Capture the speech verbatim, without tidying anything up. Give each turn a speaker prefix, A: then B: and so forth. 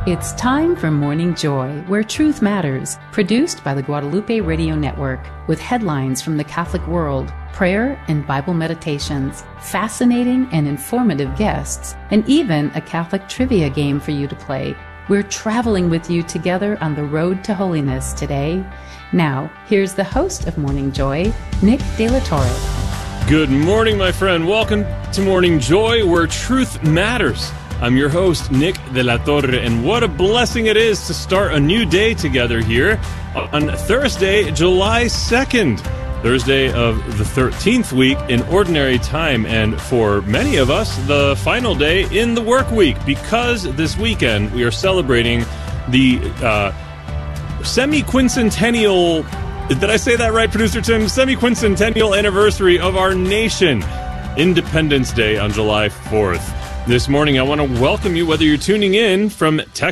A: It's time for Morning Joy, where truth matters, produced by the Guadalupe Radio Network, with headlines from the Catholic world, prayer and Bible meditations, fascinating and informative guests, and even a Catholic trivia game for you to play. We're traveling with you together on the road to holiness today. Now, here's the host of Morning Joy, Nick De La Torre.
B: Good morning, my friend. Welcome to Morning Joy, where truth matters. I'm your host, Nick De La Torre, and what a blessing it is to start a new day together here on Thursday, July second, Thursday of the thirteenth week in Ordinary Time, and for many of us, the final day in the work week, because this weekend we are celebrating the uh, semi-quincentennial, did I say that right, Producer Tim? Semi-quincentennial anniversary of our nation, Independence Day on July fourth. This morning, I want to welcome you, whether you're tuning in from Texas,